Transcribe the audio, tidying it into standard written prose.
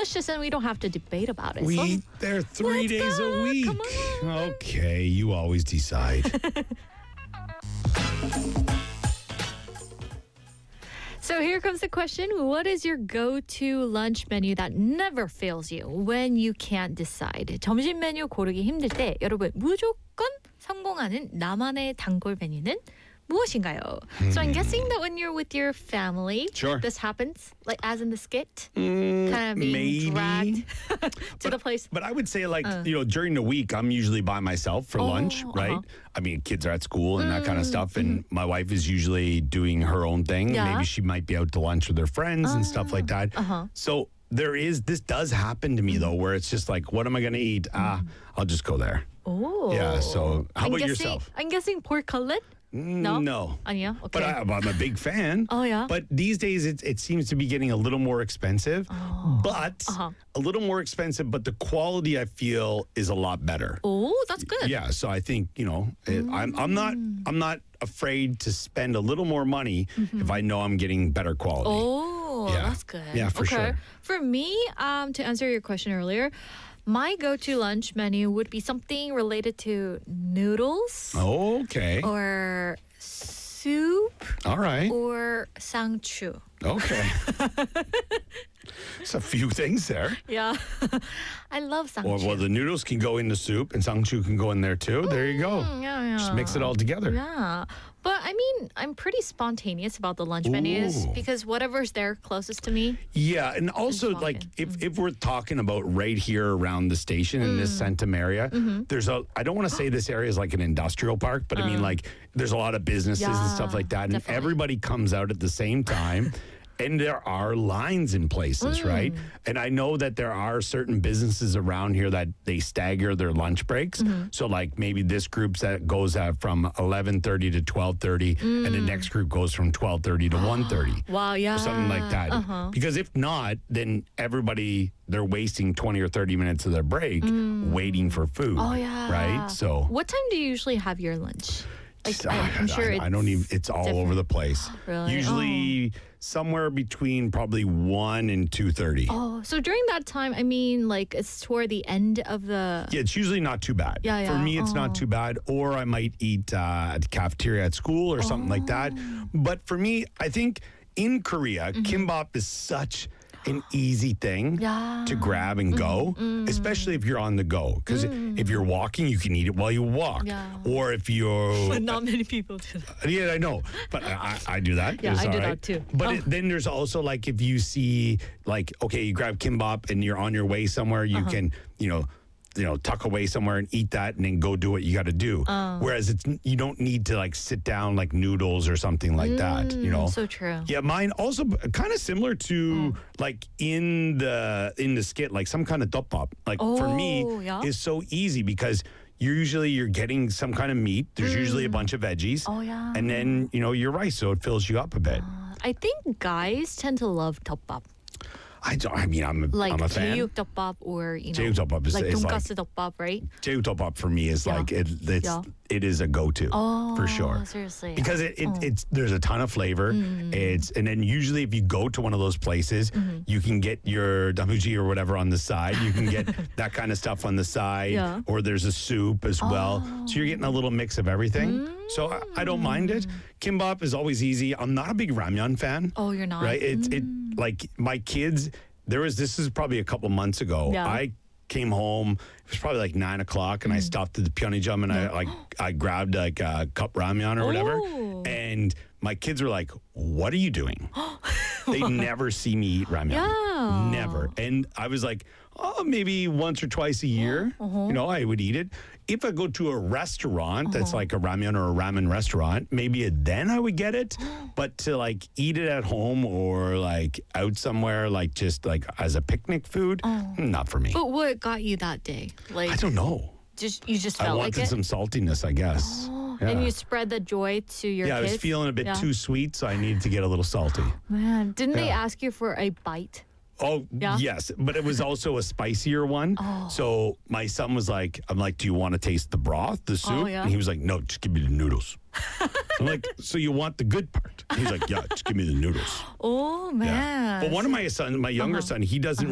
delicious and we don't have to debate about it. We So, eat there 3 days go. a week. Come on. Okay, you always decide. So here comes the question. What is your go-to lunch menu that never fails you when you can't decide? 점심 메뉴 고르기 힘들 때 여러분 무조건 성공하는 나만의 단골 메뉴는 무엇인가요? So I'm guessing that when you're with your family, Sure. this happens, like as in the skit, kind of being maybe. dragged to the place. But I would say, like, during the week, I'm usually by myself for lunch, right? uh-huh. I mean, kids are at school and that kind of stuff. And my wife is usually doing her own thing. Yeah. Maybe she might be out to lunch with her friends and stuff like that. So this does happen to me, though, where it's just like, what am I going to eat? I'll just go there. Oh. Yeah, so how about guessing, yourself? I'm guessing pork cutlet? No? No. 아니요? Okay. But I'm a big fan. Oh, yeah? But these days, it seems to be getting a little more expensive. But a little more expensive, but the quality, I feel, is a lot better. Oh, that's good. Yeah, so I think, I'm not afraid to spend a little more money if I know I'm getting better quality. Oh, Yeah. that's good. Yeah, for sure. For me, to answer your question earlier, my go-to lunch menu would be something related to noodles Okay. or soup All right. or sangchu. Okay. It's a few things there. Yeah. I love sangchu. Well, the noodles can go in the soup and sangchu can go in there too. There you go. yeah. Just mix it all together. Yeah. But I mean, I'm pretty spontaneous about the lunch menus Ooh. because whatever's there closest to me. Yeah, and also Just walk like in. if we're talking about right here around the station in this Centum area, there's I don't want to say this area is like an industrial park, but I mean like there's a lot of businesses and stuff Yeah, like that, and definitely. everybody comes out at the same time. And there are lines in places, right? And I know that there are certain businesses around here that they stagger their lunch breaks. So like maybe this group that goes from 11:30 to 12:30, and the next group goes from 12:30 to 1:30. Wow, yeah. Or something like that. Because if not, then they're wasting 20 or 30 minutes of their break waiting for food. Oh, yeah. Right? So What time do you usually have your lunch? Like, I'm sure I don't even, it's all over different. the place. Really? Usually somewhere between probably 1 and 2:30. Oh, so during that time, I mean, like it's toward the end of the. Yeah, it's usually not too bad. Yeah, For yeah. me, it's not too bad. Or I might eat at the cafeteria at school or something like that. But for me, I think in Korea, kimbap is such an easy thing Yeah. to grab and go, especially if you're on the go. Because if you're walking, you can eat it while you walk. Yeah. Or if you're... But not many people do that. Yeah, I know, but I do that. Yeah, It's I do all that right. too. But then there's also like if you see like okay, you grab kimbap and you're on your way somewhere, you can tuck away somewhere and eat that, and then go do what you got to do. Whereas you don't need to like sit down like noodles or something like that. So true. Yeah, mine also kind of similar to like in the skit, like some kind of tteokbap. Like for me, yeah. is so easy because you're getting some kind of meat. There's usually a bunch of veggies. Oh, yeah. And then your rice, so it fills you up a bit. I think guys tend to love tteokbap. I'm Like a fan. 제육 tteokbap or 제육 tteokbap is like like- 돈가스 tteokbap, right? Jeju tteokbap for me is Yeah. like Yeah. it is a go-to for sure. Seriously. Because it's there's a ton of flavor. And then usually if you go to one of those places, you can get your damuji or whatever on the side. You can get that kind of stuff on the side, Yeah. or there's a soup as well. So you're getting a little mix of everything. So I don't mind it. Kimbap is always easy. I'm not a big ramyeon fan. Oh, you're not? Right? It like my kids. This is probably a couple months ago. Yeah. I came home. It was probably like 9 o'clock, and I stopped at the Pyeongjam and I grabbed like a cup ramyeon or whatever. Oh. And my kids were like, "What are you doing?" They never see me eat ramyeon. Yeah. Never. And I was like, "Oh, maybe once or twice a year. I would eat it. If I go to a restaurant that's like a ramyeon or a ramen restaurant, maybe then I would get it. But to like eat it at home or like out somewhere, like just like as a picnic food, not for me. But what got you that day? Like I don't know. you just I felt wanted like it? some saltiness, I guess. Yeah. And you spread the joy to your Yeah, I kids? was feeling a bit Yeah. too sweet, so I needed to get a little salty. Man, didn't they Yeah. ask you for a bite? Oh, Yeah? yes. But it was also a spicier one. So my son was like, I'm like, do you want to taste the broth, the soup? yeah. And he was like, no, just give me the noodles. I'm like, so you want the good part? He's like, yeah, just give me the noodles. Oh, man. But one of my younger son, he doesn't